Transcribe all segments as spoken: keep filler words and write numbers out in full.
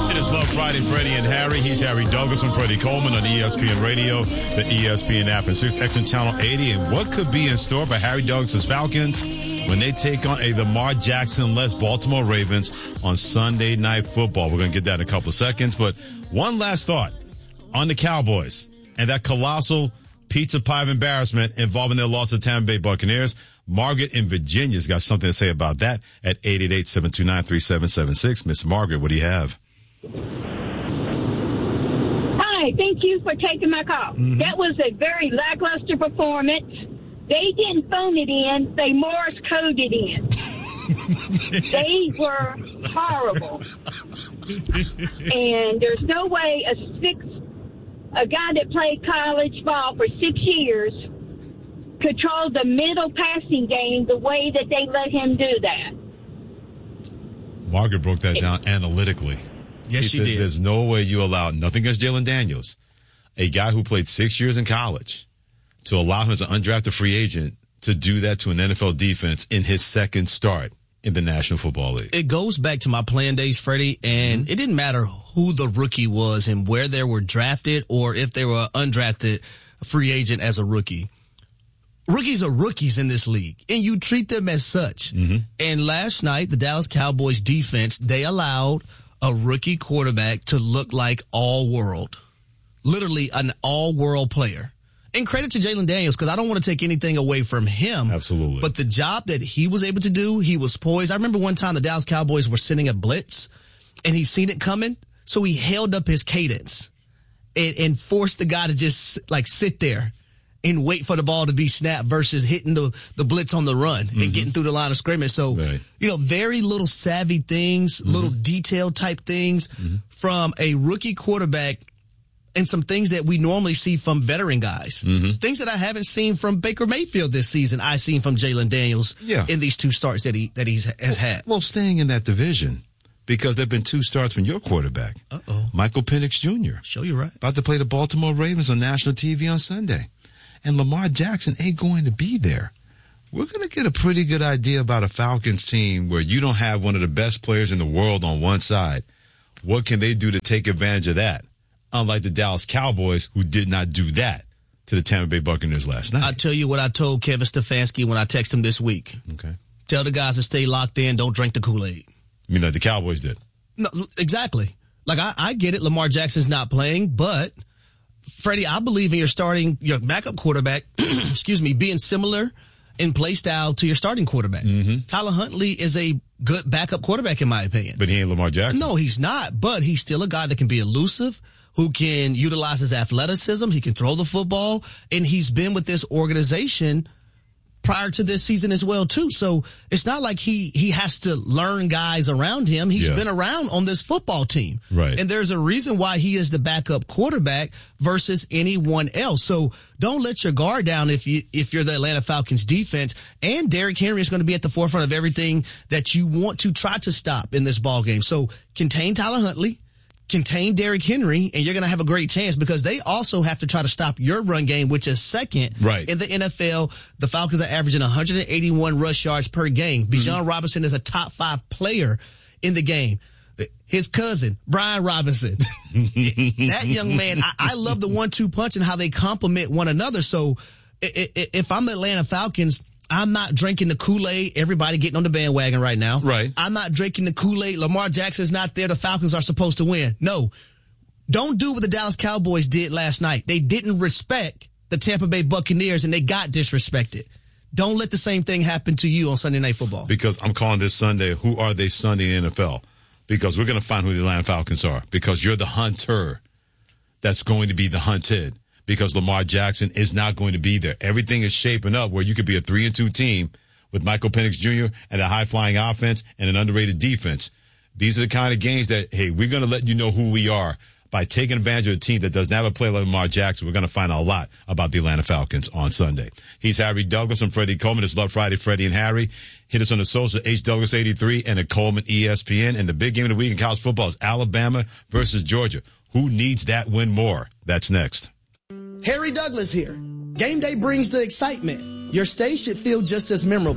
It is Love Friday, Freddie and Harry. He's Harry Douglas and Freddie Coleman on E S P N Radio, the E S P N app, and six X and Channel eighty. And what could be in store for Harry Douglas' Falcons when they take on a Lamar Jackson-less Baltimore Ravens on Sunday Night Football? We're going to get that in a couple of seconds. But one last thought on the Cowboys and that colossal pizza pie of embarrassment involving their loss to the Tampa Bay Buccaneers. Margaret in Virginia's got something to say about that at eight eight eight, seven two nine, three seven seven six. Miss Margaret, what do you have? Hi, thank you for taking my call. Mm-hmm. That was a very lackluster performance. They didn't phone it in. They Morse coded in. They were horrible. And there's no way a six, a guy that played college ball for six years controlled the middle passing game the way that they let him do that. Margaret broke that down analytically. Yes, she, she did. There's no way you allow, nothing against Jalen Daniels, a guy who played six years in college, to allow him as an undrafted free agent to do that to an N F L defense in his second start in the National Football League. It goes back to my playing days, Freddie, and mm-hmm. it didn't matter who the rookie was and where they were drafted or if they were an undrafted free agent as a rookie. Rookies are rookies in this league, and you treat them as such. Mm-hmm. And last night, the Dallas Cowboys defense, they allowed a rookie quarterback to look like all-world, literally an all-world player. And credit to Jalen Daniels, because I don't want to take anything away from him. Absolutely. But the job that he was able to do, he was poised. I remember one time the Dallas Cowboys were sending a blitz, and he seen it coming, so he held up his cadence and, and forced the guy to just, like, sit there and wait for the ball to be snapped versus hitting the, the blitz on the run mm-hmm. and getting through the line of scrimmage. So, right. you know, very little savvy things, mm-hmm. little detail type things mm-hmm. from a rookie quarterback and some things that we normally see from veteran guys. Mm-hmm. Things that I haven't seen from Baker Mayfield this season, I've seen from Jalen Daniels yeah. in these two starts that he that he's has well, had. Well, staying in that division, because there have been two starts from your quarterback, Uh-oh. Michael Penix Junior Show you right. About to play the Baltimore Ravens on national T V on Sunday. And Lamar Jackson ain't going to be there. We're going to get a pretty good idea about a Falcons team where you don't have one of the best players in the world on one side. What can they do to take advantage of that? Unlike the Dallas Cowboys, who did not do that to the Tampa Bay Buccaneers last night. I'll tell you what I told Kevin Stefanski when I texted him this week. Okay. Tell the guys to stay locked in. Don't drink the Kool-Aid. You mean like the Cowboys did? No, exactly. Like, I, I get it. Lamar Jackson's not playing, but Freddie, I believe in your starting, your backup quarterback, excuse me, being similar in play style to your starting quarterback. Mm-hmm. Tyler Huntley is a good backup quarterback, in my opinion. But he ain't Lamar Jackson. No, he's not. But he's still a guy that can be elusive, who can utilize his athleticism. He can throw the football. And he's been with this organization prior to this season as well, too. So it's not like he, he has to learn guys around him. He's yeah. been around on this football team. Right. And there's a reason why he is the backup quarterback versus anyone else. So don't let your guard down if you, if you're the Atlanta Falcons defense. And Derrick Henry is going to be at the forefront of everything that you want to try to stop in this ball game. So contain Tyler Huntley, contain Derrick Henry, and you're going to have a great chance, because they also have to try to stop your run game, which is second right. in the N F L. The Falcons are averaging one hundred eighty-one rush yards per game. Mm-hmm. Bijan Robinson is a top five player in the game. His cousin, Brian Robinson, that young man, I, I love the one two punch and how they complement one another. So if I'm the Atlanta Falcons, I'm not drinking the Kool-Aid. Everybody getting on the bandwagon right now. Right. I'm not drinking the Kool-Aid. Lamar Jackson's not there. The Falcons are supposed to win. No. Don't do what the Dallas Cowboys did last night. They didn't respect the Tampa Bay Buccaneers, and they got disrespected. Don't let the same thing happen to you on Sunday Night Football. Because I'm calling this Sunday, Who Are They Sunday in the N F L? Because we're going to find who the Atlanta Falcons are. Because you're the hunter that's going to be the hunted. Because Lamar Jackson is not going to be there. Everything is shaping up where you could be a three and two team with Michael Penix Junior and a high-flying offense and an underrated defense. These are the kind of games that, hey, we're going to let you know who we are. By taking advantage of a team that doesn't have a player like Lamar Jackson, we're going to find out a lot about the Atlanta Falcons on Sunday. He's Harry Douglas and Freddie Coleman. It's Love Friday, Freddie and Harry. Hit us on the social, H Douglas eighty-three and at Coleman E S P N. And the big game of the week in college football is Alabama versus Georgia. Who needs that win more? That's next. Harry Douglas here. Game day brings the excitement. Your stay should feel just as memorable.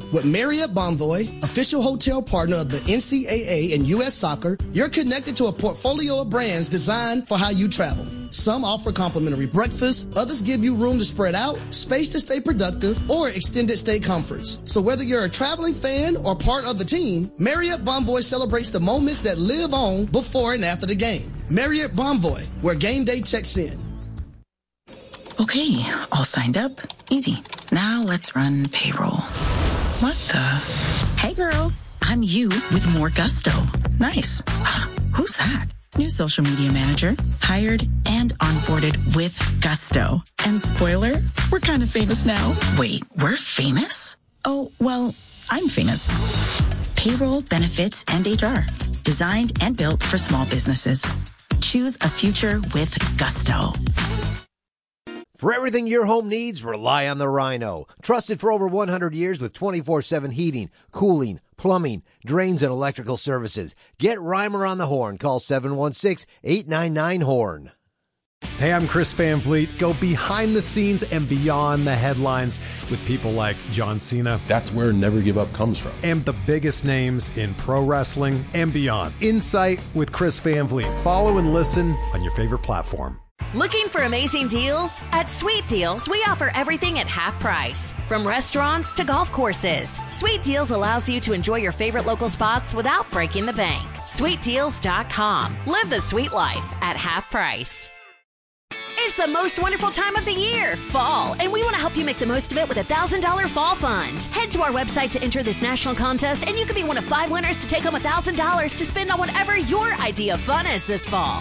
With Marriott Bonvoy, official hotel partner of the N C double A and U S Soccer, you're connected to a portfolio of brands designed for how you travel. Some offer complimentary breakfast, others give you room to spread out, space to stay productive, or extended stay comforts. So whether you're a traveling fan or part of the team, Marriott Bonvoy celebrates the moments that live on before and after the game. Marriott Bonvoy, where game day checks in. Okay, all signed up. Easy. Now let's run payroll. What the? Hey girl, I'm you with more gusto. Nice. Who's that? New social media manager, hired and onboarded with gusto. And spoiler, we're kind of famous now. Wait, we're famous? Oh, well, I'm famous. Payroll, benefits, and H R. Designed and built for small businesses. Choose a future with gusto. For everything your home needs, rely on the Rhino. Trusted for over one hundred years with twenty-four seven heating, cooling, plumbing, drains, and electrical services. Get Reimer on the horn. Call seven one six, eight nine nine, horn. Hey, I'm Chris Van Vliet. Go behind the scenes and beyond the headlines with people like John Cena. That's where Never Give Up comes from. And the biggest names in pro wrestling and beyond. Insight with Chris Van Vliet. Follow and listen on your favorite platform. Looking for amazing deals? At Sweet Deals, we offer everything at half price. From restaurants to golf courses, Sweet Deals allows you to enjoy your favorite local spots without breaking the bank. sweet deals dot com. Live the sweet life at half price. It's the most wonderful time of the year, fall, and we want to help you make the most of it with a one thousand dollars Fall Fund. Head to our website to enter this national contest, and you could be one of five winners to take home one thousand dollars to spend on whatever your idea of fun is this fall.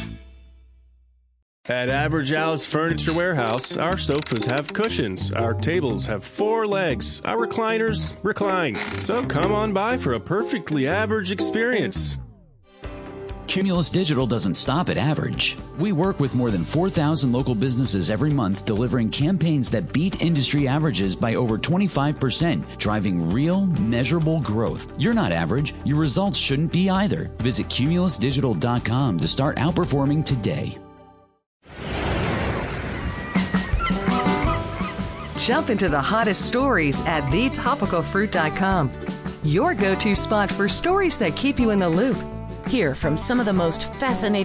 At Average Al's Furniture Warehouse, our sofas have cushions, our tables have four legs, our recliners recline. So come on by for a perfectly average experience. Cumulus Digital doesn't stop at average. We work with more than four thousand local businesses every month, delivering campaigns that beat industry averages by over twenty-five percent, driving real, measurable growth. You're not average. Your results shouldn't be either. Visit cumulus digital dot com to start outperforming today. Jump into the hottest stories at the topical fruit dot com. Your go-to spot for stories that keep you in the loop. Hear from some of the most fascinating